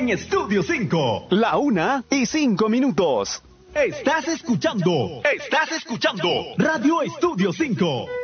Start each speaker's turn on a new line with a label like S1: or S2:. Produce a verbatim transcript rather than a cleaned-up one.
S1: en Estudio cinco.
S2: La una y cinco minutos.
S1: Estás escuchando, estás escuchando Radio Estudio cinco.